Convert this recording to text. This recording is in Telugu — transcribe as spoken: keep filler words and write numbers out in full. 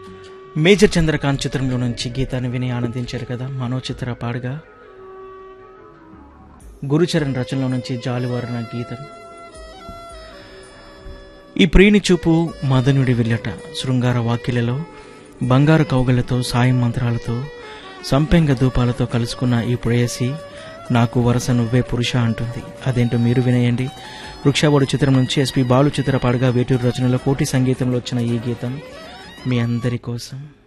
మేజర్ చంద్రకాంత్ చిత్రంలో నుంచి గీతాన్ని విని ఆనందించారు కదా. మనోచిత్ర పాడగా గురుచరణ్ రచనలో నుంచి జాలువారిన గీతం. ఈ ప్రియుని చూపు మదనుడి విల్లట, శృంగార వాక్యలలో బంగారు కౌగలతో సాయం మంత్రాలతో సంపెంగ ధూపాలతో కలుసుకున్న ఈ ప్రేయసి నాకు వరస నువ్వే పురుష అంటుంది. అదేంటో మీరు వినేయండి. వృక్షావోడు చిత్రం నుంచి ఎస్పి బాలు చిత్ర పాడగా వేటూరు రచనలో కోటి సంగీతంలో వచ్చిన ఈ గీతం మీ అందరి కోసం.